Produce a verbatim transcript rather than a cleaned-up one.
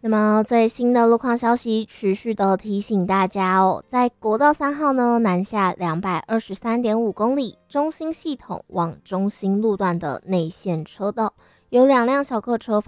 那么最新的路况消息，持续的提醒大家哦，在国道三号呢南下两百二十三点五公里，中心系统往中心路段的内线车道，有两辆小客车